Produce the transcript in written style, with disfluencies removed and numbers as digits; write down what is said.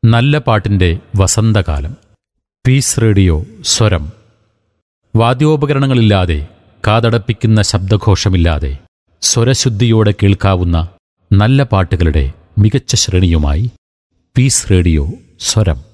നല്ല പാട്ടിൻ്റെ വസന്തകാലം. പീസ് റേഡിയോ സ്വരം. വാദ്യോപകരണങ്ങളില്ലാതെ, കാതടപ്പിക്കുന്ന ശബ്ദഘോഷമില്ലാതെ, സ്വരശുദ്ധിയോടെ കേൾക്കാവുന്ന നല്ല പാട്ടുകളുടെ മികച്ച ശ്രേണിയുമായി പീസ് റേഡിയോ സ്വരം.